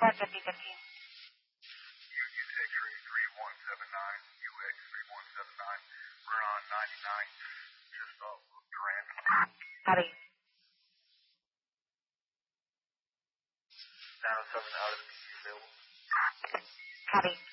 Clark Deputy 15. Union X-ray 3179, UX 3179. We're on 99, just off of Durant. Copy. 907 out of the available. Copy.